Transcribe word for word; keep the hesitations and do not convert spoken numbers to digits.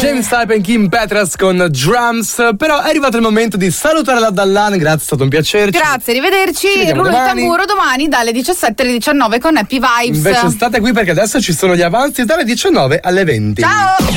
James Hype e Kim Petras con Drums. Però è arrivato il momento di salutare la Dallan. Grazie, è stato un piacere. Grazie, arrivederci. Rullo il tamburo domani dalle diciassette alle diciannove con Happy Vibes. Invece state qui perché adesso ci sono gli avanzi dalle diciannove alle venti. Ciao!